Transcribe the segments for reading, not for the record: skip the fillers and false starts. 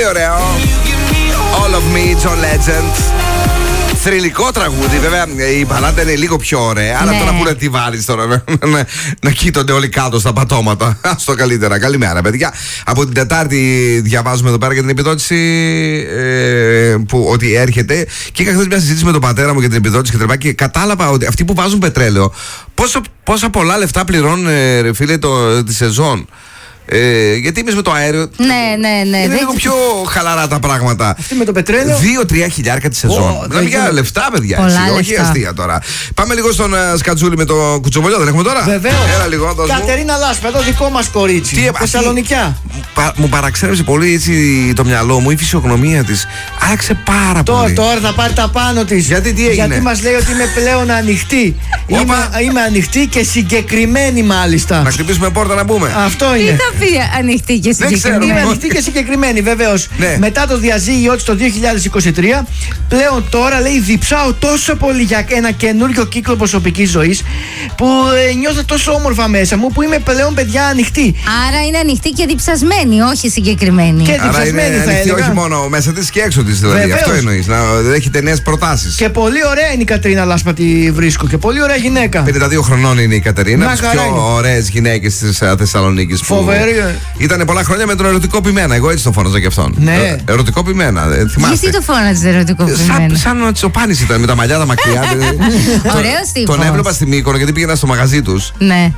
Πολύ ωραίο. All of me, John Legend. Θρυλικό τραγούδι, βέβαια η μπαλάντα είναι λίγο πιο ωραία. Αλλά τώρα που να τη βάλεις τώρα, να κοίτονται όλοι κάτω στα πατώματα. Άστο καλύτερα. Καλημέρα, παιδιά. Από την Τετάρτη διαβάζουμε εδώ πέρα για την επιδότηση ότι έρχεται. Και είχα χθες μια συζήτηση με τον πατέρα μου για την επιδότηση και κατάλαβα ότι αυτοί που βάζουν πετρέλαιο, πόσα πολλά λεφτά πληρώνουν, ρε φίλε, τη σεζόν. Γιατί εμείς με το αέριο. Ναι. Είναι λίγο πιο χαλαρά τα πράγματα. Αυτή με το πετρέλαιο. 2-3 χιλιάρικα τη σεζόν. Μιλάμε για λεφτά, παιδιά. Όχι αστεία τώρα. Πάμε λίγο στον Σκατζούλη με το κουτσοβολιό. Δεν έχουμε τώρα. Βεβαίως. Έλα λίγο. Κατερίνα Λάσπα, εδώ δικό μας κορίτσι. Θεσσαλονικιά. Μου παραξένευσε πολύ έτσι το μυαλό μου, η φυσιογνωμία της. Άλλαξε πάρα πολύ. Τώρα θα πάρει τα πάνω της. Γιατί τι έγινε? Γιατί μας λέει ότι είμαι πλέον ανοιχτή. Είμαι ανοιχτή και συγκεκριμένη μάλιστα. Να χτυπήσουμε πόρτα να μπούμε. Αυτό είναι. Τι ανοιχτή και συγκεκριμένη. Είμαι ανοιχτή και συγκεκριμένη, βεβαίως. Ναι. Μετά το διαζύγιο της το 2023, πλέον τώρα λέει διψάω τόσο πολύ για ένα καινούριο κύκλο προσωπικής ζωής που νιώθω τόσο όμορφα μέσα μου που είμαι πλέον, παιδιά, ανοιχτή. Άρα είναι ανοιχτή και διψασμένη, όχι συγκεκριμένη. Και διψασμένη, θα έλεγα. Όχι μόνο μέσα της και έξω της, δηλαδή. Βεβαίως. Αυτό εννοείς. Να έχετε νέες προτάσεις. Και πολύ ωραία είναι η Κατερίνα Λάσπα, τη βρίσκω. Και πολύ ωραία γυναίκα. 52 χρονών είναι η Κατερίνα. Από τις πιο ωραίες γυναίκες της Θεσσαλονίκης. Φοβερή. Ήταν πολλά χρόνια με τον ερωτικό πειμένα. Εγώ έτσι το φώναζα και αυτόν. Ναι. Ερωτικό πειμένα. Θυμάστε. Γιατί το φώναζε ερωτικό πειμένα? Σαν ο Τσοπάνης ήταν με τα μαλλιά τα μακριά. Ωραίος τύπος. Τον έβλεπα στη Μύκονο γιατί πήγαινα στο μαγαζί τους. Ναι.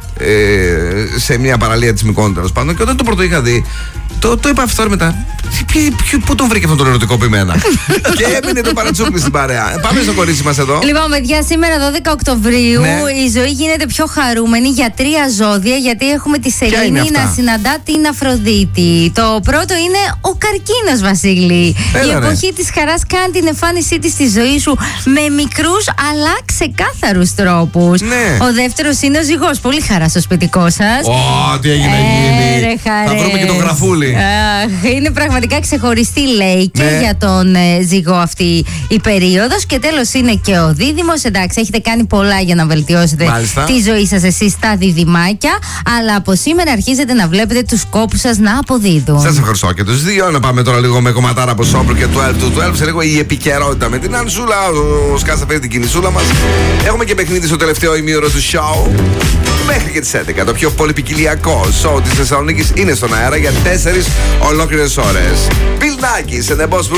Σε μια παραλία της Μυκόνου τέλος πάντων. Και όταν το πρώτο είχα δει, το είπα αυτό μετά. Πού τον βρήκε αυτόν τον ερωτικό πειμένα? Και έμεινε το παρατσούκλι στην παρέα. Πάμε στο κορίτσι μας εδώ. Λοιπόν, παιδιά, σήμερα 12 Οκτωβρίου η ζωή γίνεται πιο χαρούμενη για 3 ζώδια. Γιατί έχουμε τη Σελήνη να συναντά την Αφροδίτη. Το πρώτο είναι ο Καρκίνος, Βασίλη. Η εποχή της χαράς κάνει την εμφάνισή της στη ζωή σου με μικρούς αλλά ξεκάθαρους τρόπους. Ο δεύτερος είναι ο Ζυγός. Πολύ χαρά στο σπιτικό σας. Τι έγινε να γίνει. Θα βρούμε και τον γραφούλι. Είναι πραγματικά ξεχωριστή, λέει, και για τον Ζυγό αυτή η περίοδος. Και τέλος είναι και ο Δίδυμος. Εντάξει, έχετε κάνει πολλά για να βελτιώσετε τη ζωή σας εσείς τα διδυμάκια. Αλλά από σήμερα αρχίζετε να βλέπετε τους κόπους σας να αποδίδουν. Σας ευχαριστώ και τους δύο. Να πάμε τώρα λίγο με κομματάρα από Σόμπρο και 12 του 12. Σε λίγο η επικαιρότητα με την Ανσούλα. Ο Σκάς φέρει την κινησούλα μας. Έχουμε και παιχνίδι στο τελευταίο ημίωρο του show. Μέχρι και τις 11. Το πιο πολυπικιλιακό show της Θεσσαλονίκης είναι στον αέρα για 4 ολόκληρες ώρες. Bill Nackis and the Boss